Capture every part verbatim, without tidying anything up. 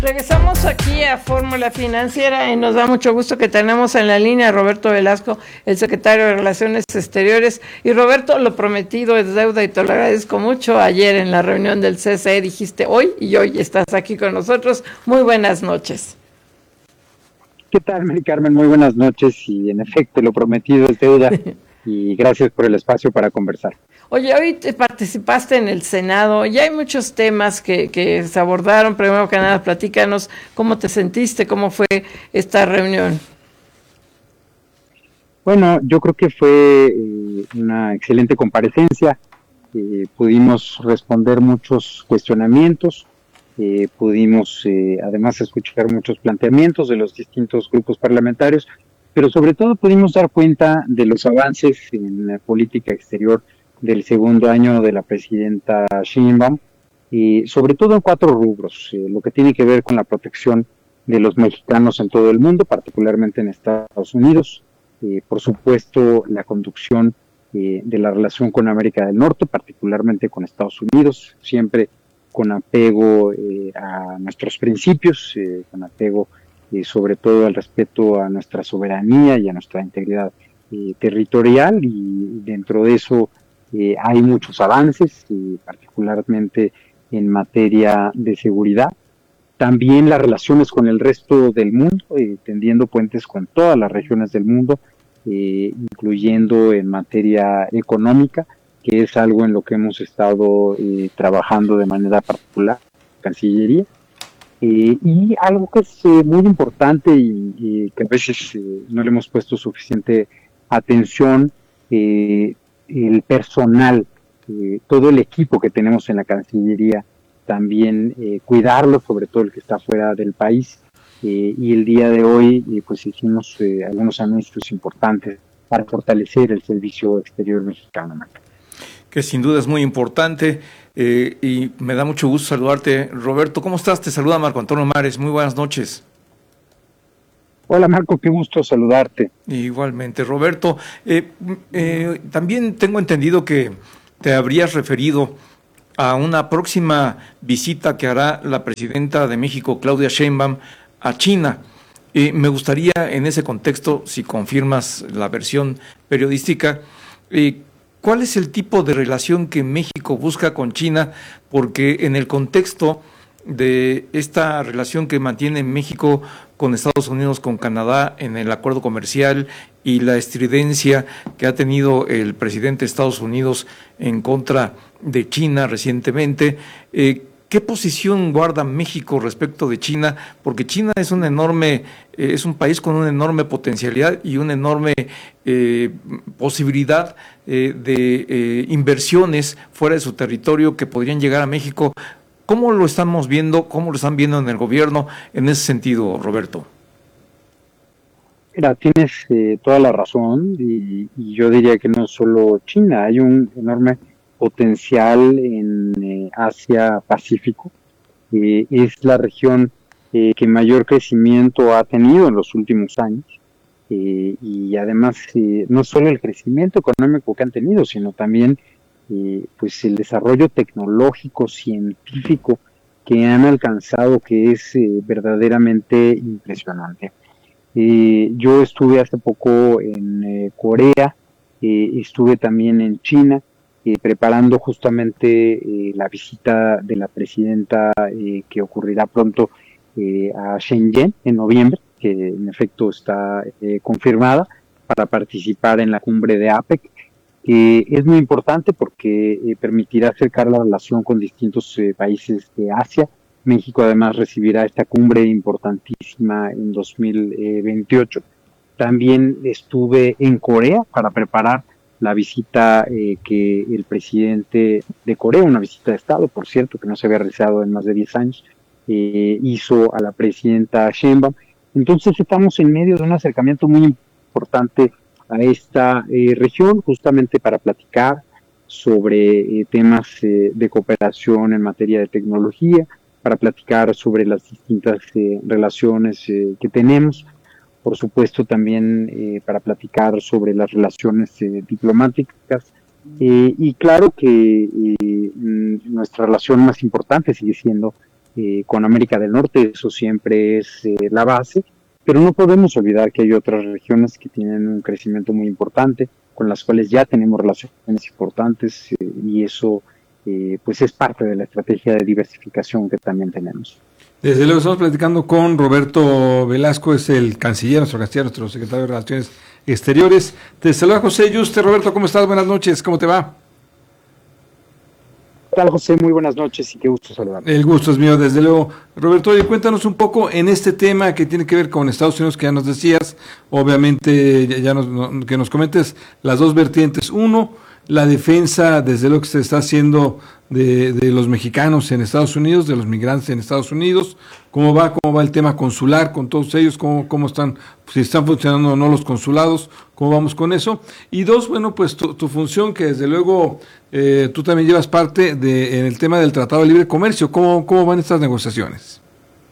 Regresamos aquí a Fórmula Financiera y nos da mucho gusto que tenemos en la línea a Roberto Velasco, el secretario de Relaciones Exteriores. Y Roberto, lo prometido es deuda y te lo agradezco mucho. Ayer en la reunión del C C E dijiste hoy y hoy estás aquí con nosotros. Muy buenas noches. ¿Qué tal, Mari Carmen? Muy buenas noches y en efecto lo prometido es deuda y gracias por el espacio para conversar. Oye, hoy te participaste en el Senado y hay muchos temas que, que se abordaron. Primero que nada, platícanos cómo te sentiste, cómo fue esta reunión. Bueno, yo creo que fue eh, una excelente comparecencia. Eh, pudimos responder muchos cuestionamientos, eh, pudimos eh, además escuchar muchos planteamientos de los distintos grupos parlamentarios, pero sobre todo pudimos dar cuenta de los avances en la política exterior del segundo año de la presidenta Sheinbaum, y sobre todo en cuatro rubros, eh, lo que tiene que ver con la protección de los mexicanos en todo el mundo, particularmente en Estados Unidos, eh, por supuesto la conducción eh, de la relación con América del Norte, particularmente con Estados Unidos, siempre con apego eh, a nuestros principios, eh, con apego eh, sobre todo al respeto a nuestra soberanía y a nuestra integridad eh, territorial, y dentro de eso Eh, hay muchos avances, eh, particularmente en materia de seguridad. También las relaciones con el resto del mundo, eh, tendiendo puentes con todas las regiones del mundo, eh, incluyendo en materia económica, que es algo en lo que hemos estado eh, trabajando de manera particular, Cancillería. Eh, y algo que es eh, muy importante y, y que a veces eh, no le hemos puesto suficiente atención, eh, el personal, eh, todo el equipo que tenemos en la Cancillería, también eh, cuidarlo, sobre todo el que está fuera del país, eh, y el día de hoy eh, pues hicimos eh, algunos anuncios importantes para fortalecer el servicio exterior mexicano. Que sin duda es muy importante, eh, y me da mucho gusto saludarte. Roberto, ¿cómo estás? Te saluda Marco Antonio Mares, muy buenas noches. Hola Marco, qué gusto saludarte. Igualmente, Roberto. Eh, eh, también tengo entendido que te habrías referido a una próxima visita que hará la presidenta de México, Claudia Sheinbaum, a China. Eh, me gustaría en ese contexto, si confirmas la versión periodística, eh, ¿cuál es el tipo de relación que México busca con China? Porque en el contexto de esta relación que mantiene México con Estados Unidos, con Canadá, en el acuerdo comercial y la estridencia que ha tenido el presidente de Estados Unidos en contra de China recientemente, eh, ¿qué posición guarda México respecto de China? Porque China es un enorme, eh, es un país con una enorme potencialidad y una enorme eh, posibilidad eh, de eh, inversiones fuera de su territorio que podrían llegar a México. ¿Cómo lo estamos viendo? ¿Cómo lo están viendo en el gobierno en ese sentido, Roberto? Mira, tienes eh, toda la razón, y, y yo diría que no solo China, hay un enorme potencial en eh, Asia-Pacífico. Eh, es la región eh, que mayor crecimiento ha tenido en los últimos años, eh, y además eh, no solo el crecimiento económico que han tenido, sino también Eh, pues el desarrollo tecnológico, científico que han alcanzado, que es eh, verdaderamente impresionante. Eh, yo estuve hace poco en eh, Corea, eh, estuve también en China, eh, preparando justamente eh, la visita de la presidenta eh, que ocurrirá pronto eh, a Shenzhen en noviembre, que en efecto está eh, confirmada para participar en la cumbre de APEC. Eh, es muy importante porque eh, permitirá acercar la relación con distintos eh, países de Asia. México además recibirá esta cumbre importantísima en dos mil veintiocho. También estuve en Corea para preparar la visita eh, que el presidente de Corea, una visita de Estado, por cierto, que no se había realizado en más de diez años, eh, hizo a la presidenta Sheinbaum. Entonces estamos en medio de un acercamiento muy importante a esta eh, región, justamente para platicar sobre eh, temas eh, de cooperación en materia de tecnología, para platicar sobre las distintas eh, relaciones eh, que tenemos, por supuesto también eh, para platicar sobre las relaciones eh, diplomáticas, eh, y claro que eh, nuestra relación más importante sigue siendo eh, con América del Norte, eso siempre es eh, la base, pero no podemos olvidar que hay otras regiones que tienen un crecimiento muy importante, con las cuales ya tenemos relaciones importantes, eh, y eso eh, pues es parte de la estrategia de diversificación que también tenemos. Desde luego estamos platicando con Roberto Velasco, es el canciller, nuestro canciller, nuestro secretario de Relaciones Exteriores. Te saluda José Yuste. Roberto, ¿cómo estás? Buenas noches, ¿cómo te va? ¿Qué tal, José? Muy buenas noches y qué gusto saludarte. El gusto es mío, desde luego. Roberto, oye, cuéntanos un poco en este tema que tiene que ver con Estados Unidos, que ya nos decías, obviamente ya, ya nos, no, que nos comentes las dos vertientes. Uno, la defensa, desde lo que se está haciendo de, de los mexicanos en Estados Unidos, de los migrantes en Estados Unidos, cómo va, cómo va el tema consular con todos ellos, cómo, cómo están, si están funcionando o no los consulados, cómo vamos con eso. Y dos, bueno, pues tu, tu función, que desde luego eh, tú también llevas parte de, en el tema del Tratado de Libre Comercio, ¿cómo, cómo van estas negociaciones?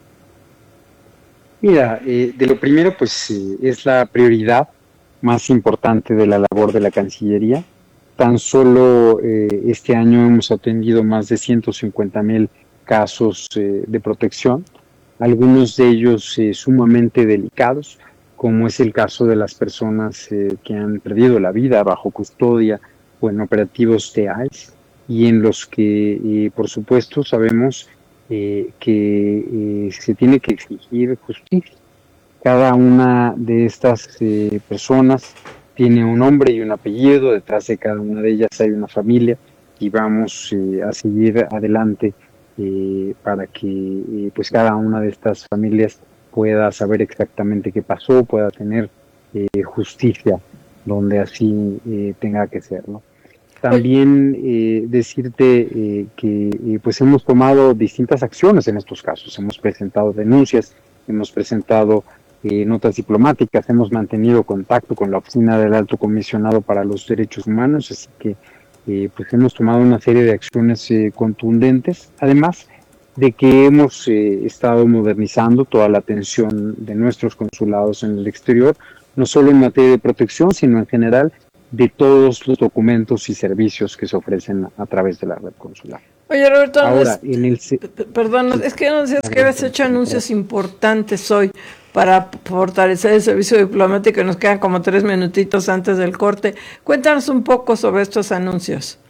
Mira, eh, de lo primero, pues eh, es la prioridad más importante de la labor de la Cancillería. Tan solo eh, este año hemos atendido más de ciento cincuenta mil casos eh, de protección, algunos de ellos eh, sumamente delicados, como es el caso de las personas eh, que han perdido la vida bajo custodia o en operativos de I C E, y en los que, eh, por supuesto, sabemos eh, que eh, se tiene que exigir justicia. Cada una de estas eh, personas tiene un nombre y un apellido, detrás de cada una de ellas hay una familia, y vamos eh, a seguir adelante eh, para que eh, pues cada una de estas familias pueda saber exactamente qué pasó, pueda tener eh, justicia donde así eh, tenga que ser, ¿no? También eh, decirte eh, que eh, pues hemos tomado distintas acciones en estos casos, hemos presentado denuncias, hemos presentado Eh, notas diplomáticas, hemos mantenido contacto con la Oficina del Alto Comisionado para los Derechos Humanos, así que eh, pues hemos tomado una serie de acciones eh, contundentes, además de que hemos eh, estado modernizando toda la atención de nuestros consulados en el exterior, no solo en materia de protección, sino en general de todos los documentos y servicios que se ofrecen a, a través de la red consular. Oye, Roberto, ahora, es, en el... perdón, es que no decías que habías hecho anuncios importantes hoy para fortalecer el servicio diplomático, y nos quedan como tres minutitos antes del corte. Cuéntanos un poco sobre estos anuncios.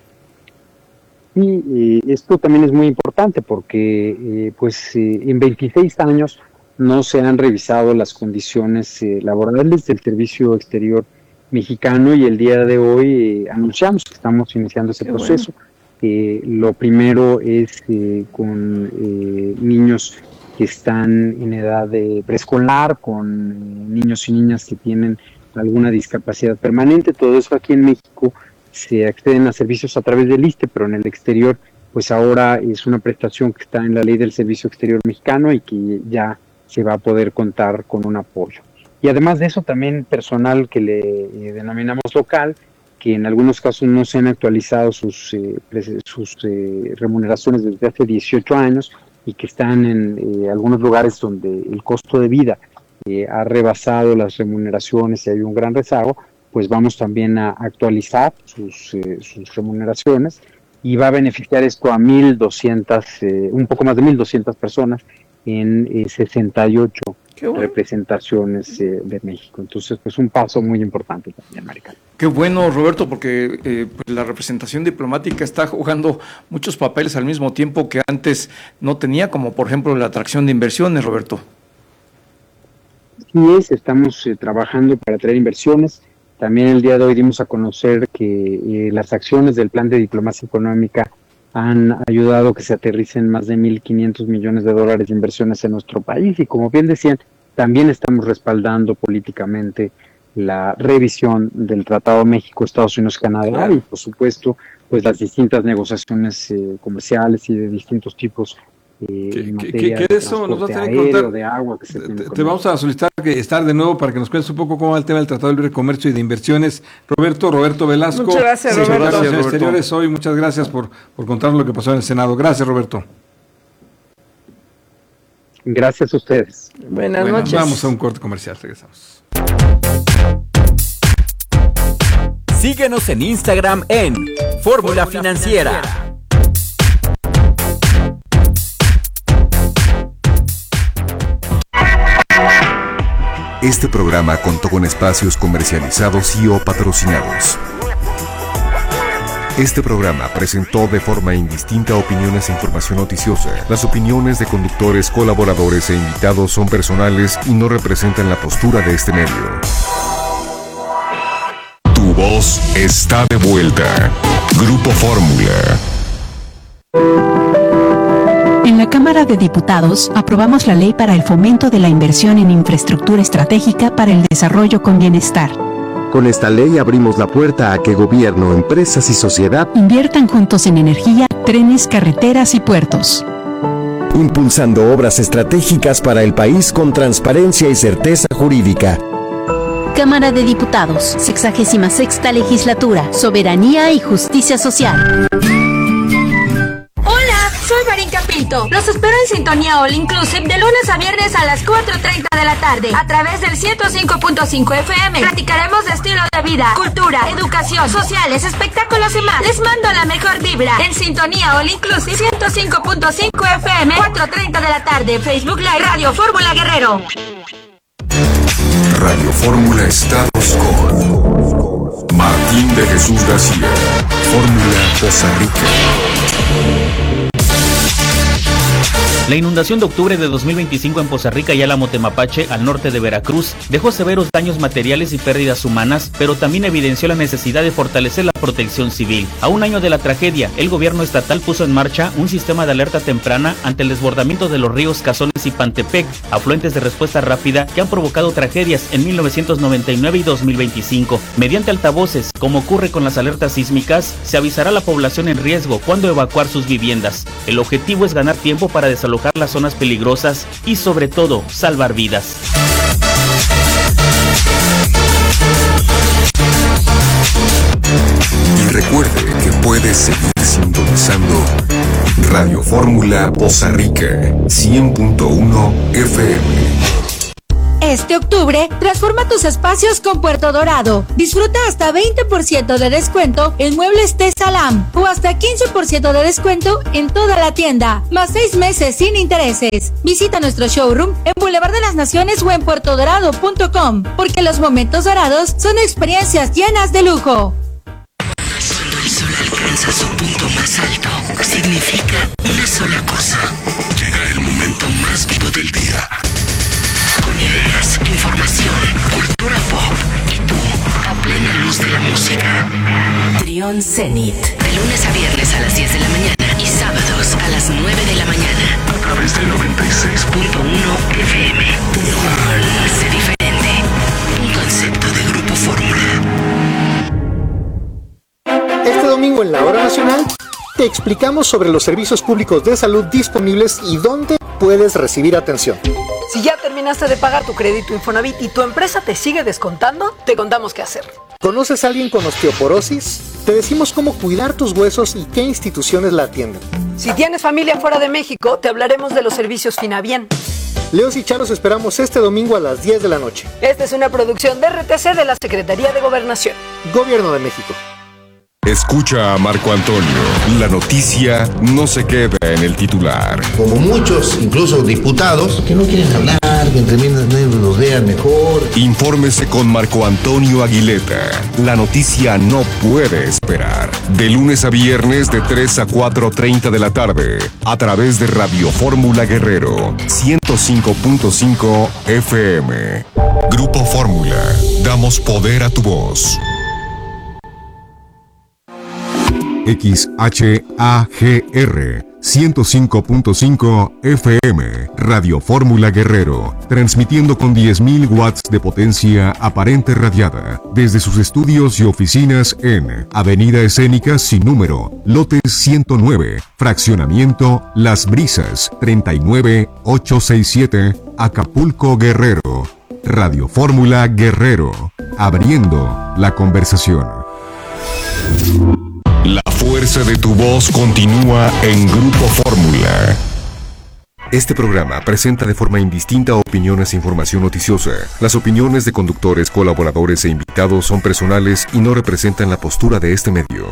Sí, eh, esto también es muy importante porque eh, pues eh, en veintiséis años no se han revisado las condiciones eh, laborales del servicio exterior mexicano, y el día de hoy eh, anunciamos que estamos iniciando ese Qué proceso. Bueno. Eh, lo primero es eh, con eh, niños que están en edad de preescolar, con eh, niños y niñas que tienen alguna discapacidad permanente. Todo eso aquí en México se acceden a servicios a través del I S S S T E, pero en el exterior pues ahora es una prestación que está en la Ley del Servicio Exterior Mexicano y que ya se va a poder contar con un apoyo. Y además de eso, también personal que le eh, denominamos local, que en algunos casos no se han actualizado sus, eh, sus eh, remuneraciones desde hace dieciocho años, y que están en eh, algunos lugares donde el costo de vida eh, ha rebasado las remuneraciones y hay un gran rezago, pues vamos también a actualizar sus, eh, sus remuneraciones, y va a beneficiar esto a mil doscientas, eh, un poco más de mil doscientas personas en eh, sesenta y ocho bueno. representaciones eh, de México. Entonces, pues un paso muy importante también, Marical. Qué bueno, Roberto, porque eh, pues la representación diplomática está jugando muchos papeles al mismo tiempo que antes no tenía, como por ejemplo la atracción de inversiones, Roberto. Sí es, estamos eh, trabajando para atraer inversiones. También el día de hoy dimos a conocer que eh, las acciones del Plan de Diplomacia Económica han ayudado a que se aterricen más de mil quinientos millones de dólares de inversiones en nuestro país, y como bien decían, también estamos respaldando políticamente la revisión del Tratado México-Estados Unidos-Canadá, claro. Y por supuesto pues las distintas negociaciones eh, comerciales y de distintos tipos. Eh, ¿Qué, ¿qué, ¿Qué de eso nos vas a tener que contar? De agua que se te, te vamos a solicitar que estar de nuevo para que nos cuentes un poco cómo va el tema del Tratado de Libre Comercio y de Inversiones. Roberto, Roberto Velasco. Muchas gracias, Roberto. Muchas gracias, Roberto. Exteriores hoy, muchas gracias por, por contarnos lo que pasó en el Senado. Gracias, Roberto. Gracias a ustedes. Buenas bueno, noches. Vamos a un corte comercial, regresamos. Síguenos en Instagram en Fórmula Financiera. Este programa contó con espacios comercializados y o patrocinados. Este programa presentó de forma indistinta opiniones e información noticiosa. Las opiniones de conductores, colaboradores e invitados son personales y no representan la postura de este medio. Tu voz está de vuelta. Grupo Fórmula. En la Cámara de Diputados aprobamos la ley para el fomento de la inversión en infraestructura estratégica para el desarrollo con bienestar. Con esta ley abrimos la puerta a que gobierno, empresas y sociedad inviertan juntos en energía, trenes, carreteras y puertos. Impulsando obras estratégicas para el país con transparencia y certeza jurídica. Cámara de Diputados, sexagésima sexta legislatura, soberanía y justicia social. Soy Marín Pinto. Los espero en Sintonía All Inclusive de lunes a viernes a las cuatro treinta de la tarde a través del ciento cinco punto cinco F M. Platicaremos de estilo de vida, cultura, educación, sociales, espectáculos y más. Les mando la mejor vibra en Sintonía All Inclusive ciento cinco punto cinco F M, cuatro treinta de la tarde. Facebook Live Radio Fórmula Guerrero. Radio Fórmula Estados con Martín de Jesús García. Fórmula Poza Rica. La inundación de octubre de dos mil veinticinco en Poza Rica y Álamo Temapache, al norte de Veracruz, dejó severos daños materiales y pérdidas humanas, pero también evidenció la necesidad de fortalecer la protección civil. A un año de la tragedia, el gobierno estatal puso en marcha un sistema de alerta temprana ante el desbordamiento de los ríos Cazones y Pantepec, afluentes de respuesta rápida que han provocado tragedias en mil novecientos noventa y nueve y dos mil veinticinco. Mediante altavoces, como ocurre con las alertas sísmicas, se avisará a la población en riesgo cuándo evacuar sus viviendas. El objetivo es ganar tiempo para desalojar las zonas peligrosas y sobre todo salvar vidas. Y recuerde que puede seguir sintonizando Radio Fórmula Poza Rica cien punto uno F M. Este octubre, transforma tus espacios con Puerto Dorado. Disfruta hasta veinte por ciento de descuento en muebles T-Salam o hasta quince por ciento de descuento en toda la tienda, más seis meses sin intereses. Visita nuestro showroom en Boulevard de las Naciones o en puerto dorado punto com, porque los momentos dorados son experiencias llenas de lujo. Cuando el sol alcanza su punto más alto, significa una sola cosa. Llega el momento más vivo del día. Con ideas, información, cultura pop y tú, a plena luz de la música. Trión Zenit. De lunes a viernes a las diez de la mañana y sábados a las nueve de la mañana. A través del noventa y seis punto uno F M. Trión. Sé diferente. Un concepto de Grupo Fórmula. Este domingo en la Hora Nacional te explicamos sobre los servicios públicos de salud disponibles y dónde puedes recibir atención. Si ya terminaste de pagar tu crédito Infonavit y tu empresa te sigue descontando, te contamos qué hacer. ¿Conoces a alguien con osteoporosis? Te decimos cómo cuidar tus huesos y qué instituciones la atienden. Si tienes familia fuera de México, te hablaremos de los servicios Finabien. Leos y Charos esperamos este domingo a las diez de la noche. Esta es una producción de R T C de la Secretaría de Gobernación. Gobierno de México. Escucha a Marco Antonio. La noticia no se queda en el titular. Como muchos, incluso diputados, que no quieren hablar, que entre menos los vean mejor. Infórmese con Marco Antonio Aguileta. La noticia no puede esperar. De lunes a viernes de tres a cuatro treinta de la tarde. A través de Radio Fórmula Guerrero. ciento cinco punto cinco F M. Grupo Fórmula. Damos poder a tu voz. X H A G R ciento cinco punto cinco F M, Radio Fórmula Guerrero, transmitiendo con diez mil watts de potencia aparente radiada, desde sus estudios y oficinas en Avenida Escénica sin número, lotes ciento nueve, fraccionamiento Las Brisas, treinta y nueve ochocientos sesenta y siete, Acapulco, Guerrero. Radio Fórmula Guerrero, abriendo la conversación. La fuerza de tu voz continúa en Grupo Fórmula. Este programa presenta de forma indistinta opiniones e información noticiosa. Las opiniones de conductores, colaboradores e invitados son personales y no representan la postura de este medio.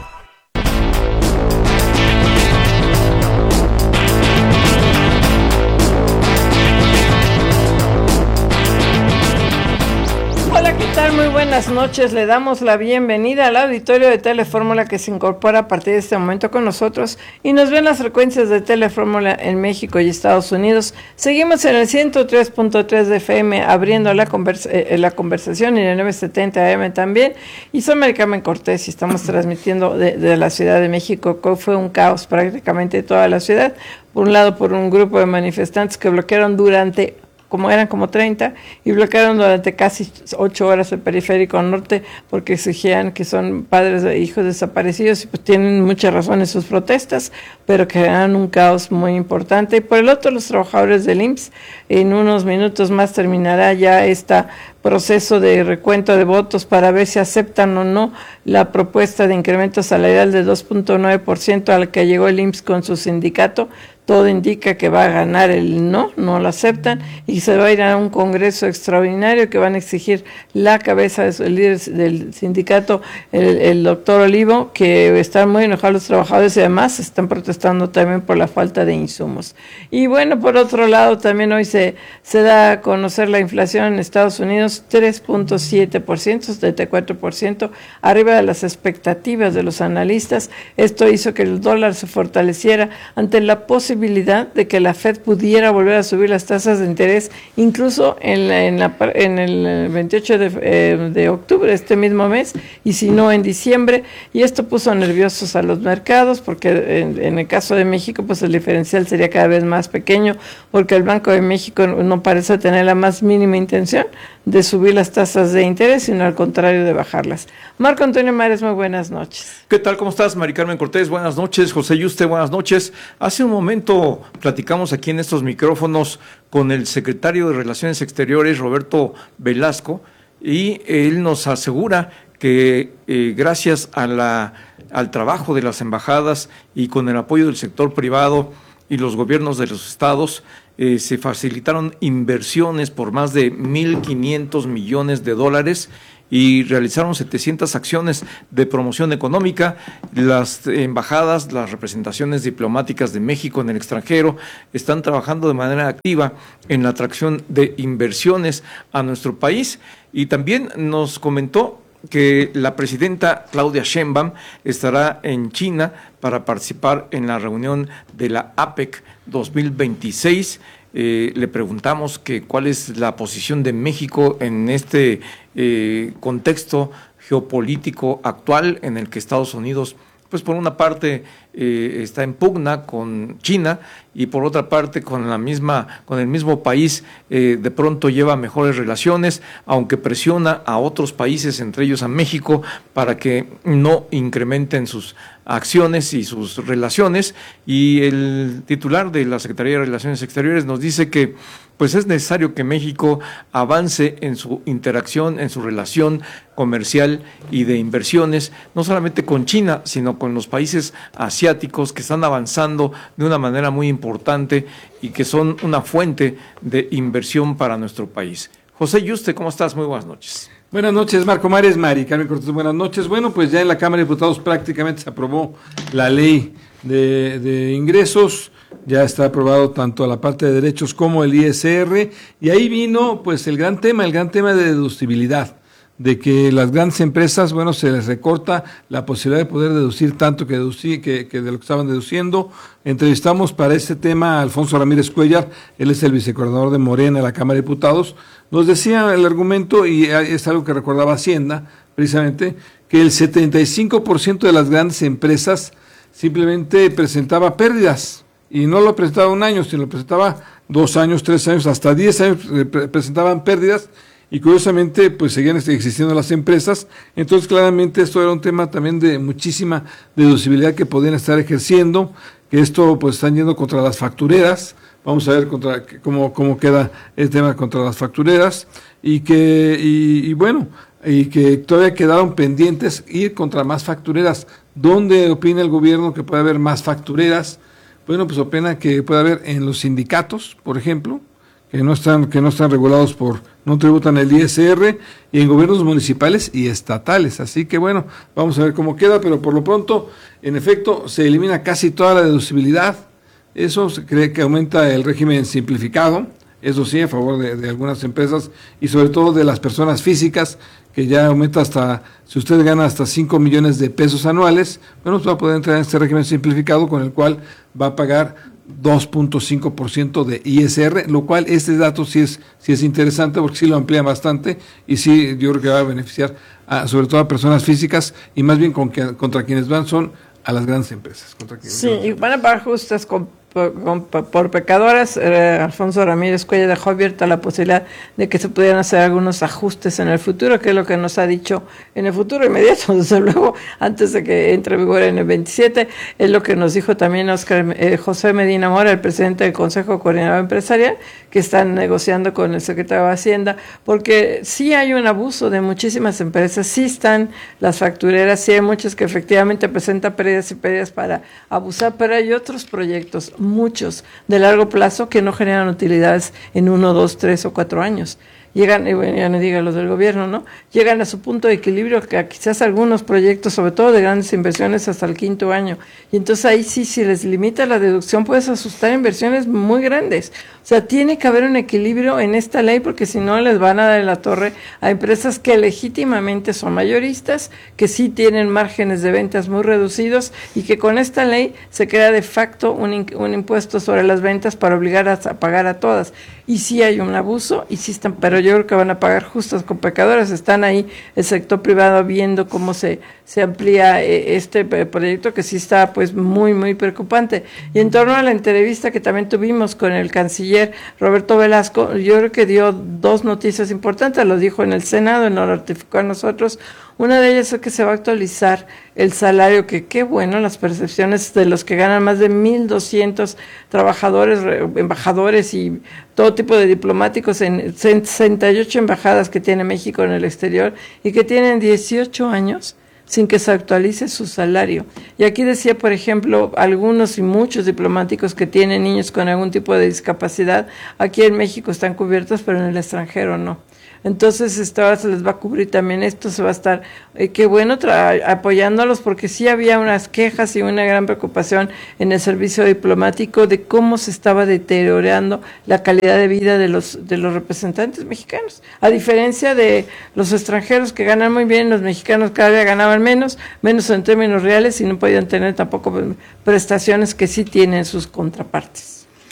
Muy buenas noches, le damos la bienvenida al auditorio de Telefórmula que se incorpora a partir de este momento con nosotros y nos ven las frecuencias de Telefórmula en México y Estados Unidos. Seguimos en el ciento tres punto tres de F M abriendo la, conversa, eh, la conversación y en el novecientos setenta A M también. Y soy Mari Carmen Cortés y estamos transmitiendo de, de la Ciudad de México, que fue un caos prácticamente toda la ciudad. Por un lado, por un grupo de manifestantes que bloquearon durante como eran como treinta, y bloquearon durante casi ocho horas el periférico norte porque exigían que son padres de hijos desaparecidos y pues tienen mucha razón en sus protestas, pero crean un caos muy importante. Y por el otro, los trabajadores del I M S S, en unos minutos más terminará ya este proceso de recuento de votos para ver si aceptan o no la propuesta de incremento salarial de dos punto nueve por ciento al que llegó el I M S S con su sindicato. Todo indica que va a ganar el no, no lo aceptan, y se va a ir a un congreso extraordinario que van a exigir la cabeza del líder del sindicato, el, el doctor Olivo, que están muy enojados los trabajadores y además están protestando también por la falta de insumos. Y bueno, por otro lado, también hoy se, se da a conocer la inflación en Estados Unidos, tres punto siete por ciento, setenta y cuatro por ciento, arriba de las expectativas de los analistas. Esto hizo que el dólar se fortaleciera ante la posibilidad de que la Fed pudiera volver a subir las tasas de interés, incluso en, la, en, la, en el veintiocho de, eh, de octubre, este mismo mes, y si no en diciembre, y esto puso nerviosos a los mercados, porque en, en el caso de México, pues el diferencial sería cada vez más pequeño, porque el Banco de México no parece tener la más mínima intención de subir las tasas de interés, sino al contrario de bajarlas. Marco Antonio Mares, muy buenas noches. ¿Qué tal? ¿Cómo estás, Mari Carmen Cortés? Buenas noches. José Yuste, buenas noches. Hace un momento platicamos aquí en estos micrófonos con el secretario de Relaciones Exteriores, Roberto Velasco, y él nos asegura que eh, gracias a la, al trabajo de las embajadas y con el apoyo del sector privado y los gobiernos de los estados, Eh, se facilitaron inversiones por más de mil quinientos millones de dólares y realizaron setecientas acciones de promoción económica. Las embajadas, las representaciones diplomáticas de México en el extranjero están trabajando de manera activa en la atracción de inversiones a nuestro país, y también nos comentó que la presidenta Claudia Sheinbaum estará en China para participar en la reunión de la APEC dos mil veintiséis. Eh, le preguntamos que cuál es la posición de México en este eh, contexto geopolítico actual en el que Estados Unidos, pues por una parte eh, está en pugna con China y por otra parte con la misma, con el mismo país eh, de pronto lleva mejores relaciones, aunque presiona a otros países, entre ellos a México, para que no incrementen sus acciones y sus relaciones. Y el titular de la Secretaría de Relaciones Exteriores nos dice que pues es necesario que México avance en su interacción, en su relación comercial y de inversiones, no solamente con China, sino con los países asiáticos que están avanzando de una manera muy importante y que son una fuente de inversión para nuestro país. José Yuste, ¿cómo estás? Muy buenas noches. Buenas noches, Marco Mares, Mari Carmen Cortés, buenas noches. Bueno, pues ya en la Cámara de Diputados prácticamente se aprobó la ley de, de ingresos, ya está aprobado tanto la parte de derechos como el I S R, y ahí vino pues el gran tema, el gran tema de deducibilidad, de que las grandes empresas, bueno, se les recorta la posibilidad de poder deducir tanto que, deducí, que, que de lo que estaban deduciendo. Entrevistamos para este tema a Alfonso Ramírez Cuellar, él es el vicecoordinador de Morena en la Cámara de Diputados. Nos decía el argumento, y es algo que recordaba Hacienda, precisamente, que el setenta y cinco por ciento de las grandes empresas simplemente presentaba pérdidas, y no lo presentaba un año, sino lo presentaba dos años, tres años, hasta diez años presentaban pérdidas, y curiosamente pues seguían existiendo las empresas. Entonces claramente esto era un tema también de muchísima deducibilidad que podían estar ejerciendo, que esto pues están yendo contra las factureras. Vamos a ver contra cómo, cómo queda el tema contra las factureras, y que y, y bueno, y que todavía quedaron pendientes ir contra más factureras. ¿Dónde opina el gobierno que puede haber más factureras? Bueno, pues opina que puede haber en los sindicatos, por ejemplo, que no están que no están regulados por, no tributan el I S R, y en gobiernos municipales y estatales. Así que bueno, vamos a ver cómo queda, pero por lo pronto, en efecto, se elimina casi toda la deducibilidad. Eso se cree que aumenta el régimen simplificado, eso sí, a favor de, de algunas empresas y sobre todo de las personas físicas, que ya aumenta hasta, si usted gana hasta cinco millones de pesos anuales, bueno, usted va a poder entrar en este régimen simplificado con el cual va a pagar dos punto cinco por ciento de I S R, lo cual este dato sí es, sí es interesante porque sí lo amplía bastante y sí yo creo que va a beneficiar a, sobre todo a personas físicas y más bien con que, contra quienes van son a las grandes empresas. Contra quienes sí, y van a pagar justas con Por, por, por pecadoras. eh, Alfonso Ramírez Cuellar dejó abierta la posibilidad de que se pudieran hacer algunos ajustes en el futuro, que es lo que nos ha dicho en el futuro inmediato, desde luego, antes de que entre en vigor en el veintisiete, es lo que nos dijo también Oscar, eh, José Medina Mora, el presidente del Consejo Coordinador Empresarial, que están negociando con el secretario de Hacienda, porque sí hay un abuso de muchísimas empresas, sí están las factureras, sí hay muchas que efectivamente presentan pérdidas y pérdidas para abusar, pero hay otros proyectos, muchos de largo plazo, que no generan utilidades en uno, dos, tres o cuatro años. Llegan, y bueno, ya no diga los del gobierno, ¿no? Llegan a su punto de equilibrio, que quizás algunos proyectos, sobre todo de grandes inversiones, hasta el quinto año. Y entonces ahí sí, si les limita la deducción, puedes asustar inversiones muy grandes. O sea, tiene que haber un equilibrio en esta ley, porque si no les van a dar en la torre a empresas que legítimamente son mayoristas, que sí tienen márgenes de ventas muy reducidos y que con esta ley se crea de facto un, in, un impuesto sobre las ventas para obligar a, a pagar a todas. Y sí hay un abuso, y sí están, pero yo creo que van a pagar justas con pecadoras. Están ahí el sector privado viendo cómo se, se amplía eh, este proyecto, que sí está pues muy, muy preocupante. Y en torno a la entrevista que también tuvimos con el canciller Roberto Velasco, yo creo que dio dos noticias importantes, lo dijo en el Senado y nos lo ratificó a nosotros. Una de ellas es que se va a actualizar el salario, que qué bueno, las percepciones de los que ganan más de mil doscientos trabajadores, embajadores y todo tipo de diplomáticos en sesenta y ocho embajadas que tiene México en el exterior y que tienen dieciocho años sin que se actualice su salario. Y aquí decía, por ejemplo, algunos y muchos diplomáticos que tienen niños con algún tipo de discapacidad, aquí en México están cubiertos, pero en el extranjero no. Entonces, esto ahora se les va a cubrir también esto, se va a estar, eh, qué bueno, tra- apoyándolos, porque sí había unas quejas y una gran preocupación en el servicio diplomático de cómo se estaba deteriorando la calidad de vida de los de los representantes mexicanos. A diferencia de los extranjeros que ganan muy bien, los mexicanos cada día ganaban menos, menos en términos reales y no podían tener tampoco prestaciones que sí tienen sus contrapartes.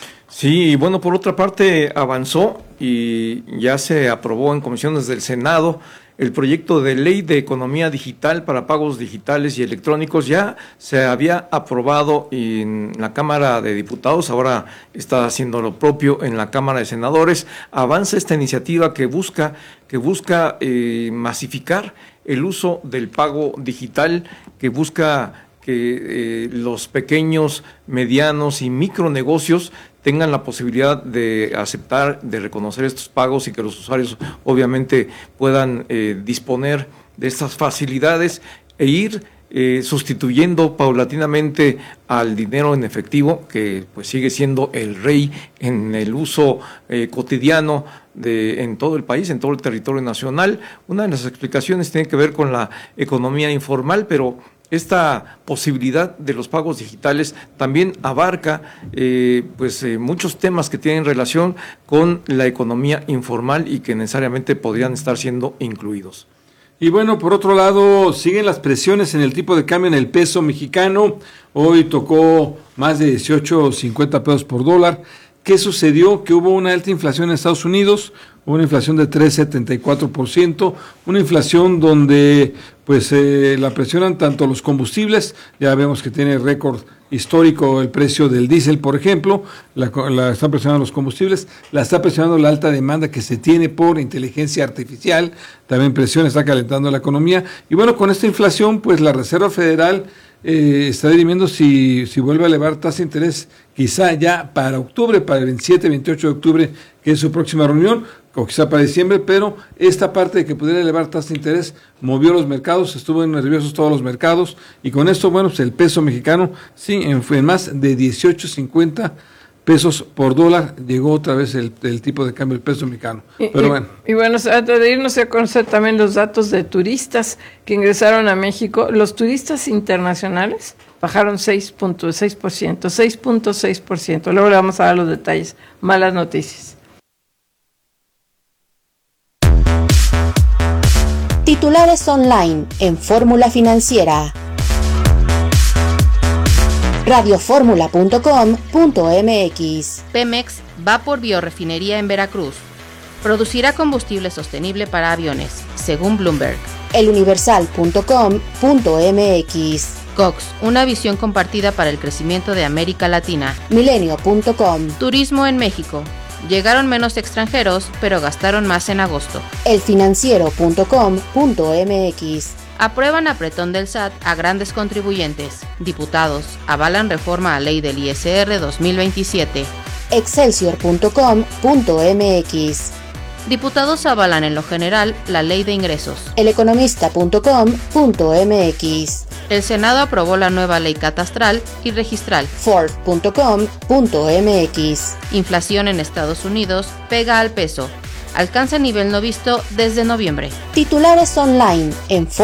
Sí, y bueno, por otra parte avanzó y ya se aprobó en comisiones del Senado el proyecto de ley de economía digital para pagos digitales y electrónicos. Ya se había aprobado en la Cámara de Diputados, ahora está haciendo lo propio en la Cámara de Senadores. Avanza esta iniciativa que busca, que busca eh, masificar el uso del pago digital, que busca que eh, los pequeños, medianos y micronegocios tengan la posibilidad de aceptar, de reconocer estos pagos y que los usuarios obviamente puedan eh, disponer de estas facilidades e ir eh, sustituyendo paulatinamente al dinero en efectivo, que pues sigue siendo el rey en el uso eh, cotidiano de en todo el país, en todo el territorio nacional. Una de las explicaciones tiene que ver con la economía informal, pero esta posibilidad de los pagos digitales también abarca eh, pues eh, muchos temas que tienen relación con la economía informal y que necesariamente podrían estar siendo incluidos. Y bueno, por otro lado, siguen las presiones en el tipo de cambio en el peso mexicano. Hoy tocó más de dieciocho cincuenta pesos por dólar. ¿Qué sucedió? Que hubo una alta inflación en Estados Unidos, una inflación de tres coma setenta y cuatro por ciento, una inflación donde pues eh, la presionan tanto los combustibles, ya vemos que tiene récord histórico el precio del diésel, por ejemplo, la, la están presionando los combustibles, la está presionando la alta demanda que se tiene por inteligencia artificial, también presión, está calentando la economía, y bueno, con esta inflación, pues la Reserva Federal eh, está dirimiendo si, si vuelve a elevar tasa de interés, quizá ya para octubre, para el veintisiete, veintiocho de octubre, que es su próxima reunión, o quizá para diciembre, pero esta parte de que pudiera elevar tasa de interés movió los mercados, estuvo nerviosos todos los mercados, y con esto, bueno, pues el peso mexicano, sí, en, en más de dieciocho cincuenta pesos por dólar, llegó otra vez el, el tipo de cambio del peso mexicano. Y, pero y, bueno. Y bueno, antes de irnos a conocer también los datos de turistas que ingresaron a México. Los turistas internacionales bajaron seis punto seis por ciento, seis punto seis por ciento. Luego le vamos a dar los detalles. Malas noticias. Titulares online en Fórmula Financiera. radioformula punto com punto m x. Pemex va por biorefinería en Veracruz. Producirá combustible sostenible para aviones, según Bloomberg. eluniversal punto com punto m x. Cox, una visión compartida para el crecimiento de América Latina. Milenio punto com. Turismo en México. Llegaron menos extranjeros, pero gastaron más en agosto. elfinanciero punto com punto m x. Aprueban apretón del S A T a grandes contribuyentes. Diputados avalan reforma a ley del I S R dos mil veintisiete. excelsior punto com punto m x. Diputados avalan en lo general la ley de ingresos. eleconomista punto com punto m x. El Senado aprobó la nueva ley catastral y registral. Forbes punto com punto m x. Inflación en Estados Unidos pega al peso. Alcanza nivel no visto desde noviembre. Titulares online en